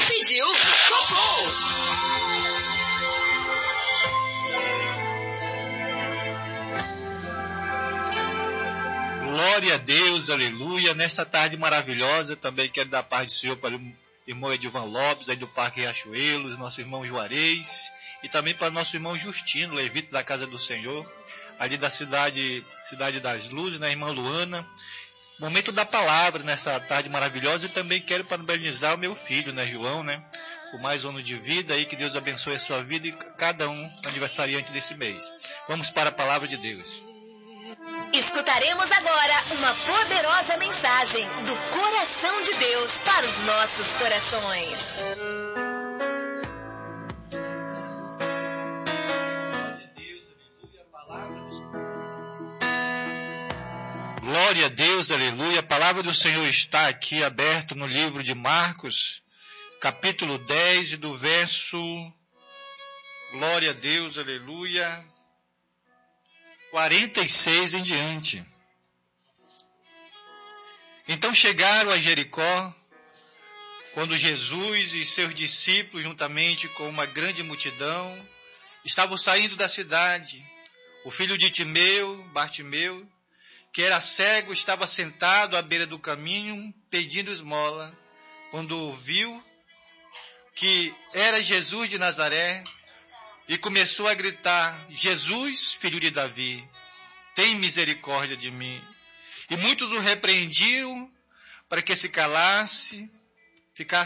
pediu, tocou. Glória a Deus, aleluia. Nessa tarde maravilhosa, também quero dar paz do Senhor para o irmão Edivan Lopes, aí do Parque Riachuelos, nosso irmão Juarez, e também para nosso irmão Justino, levita da Casa do Senhor, ali da Cidade das Luzes, né, irmã Luana. Momento da palavra nessa tarde maravilhosa, e também quero parabenizar o meu filho, né, João, né, por mais um ano de vida aí, que Deus abençoe a sua vida e cada um aniversariante desse mês. Vamos para a palavra de Deus. Escutaremos agora uma poderosa mensagem do coração de Deus para os nossos corações. Glória a Deus, aleluia. A palavra do Senhor está aqui aberta no livro de Marcos, capítulo 10, e do verso, glória a Deus, aleluia, 46 em diante. Então chegaram a Jericó, quando Jesus e seus discípulos, juntamente com uma grande multidão, estavam saindo da cidade. O filho de Timeu, Bartimeu, que era cego, estava sentado à beira do caminho, pedindo esmola. Quando viu que era Jesus de Nazaré, e começou a gritar: Jesus, filho de Davi, tem misericórdia de mim. E muitos o repreendiam para que se calasse, ficasse